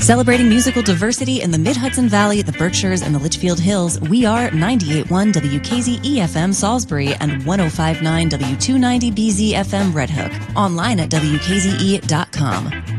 Celebrating musical diversity in the Mid-Hudson Valley, the Berkshires, and the Litchfield Hills, we are 98.1 WKZE FM Salisbury and 105.9 W290BZ FM Red Hook. Online at WKZE.com.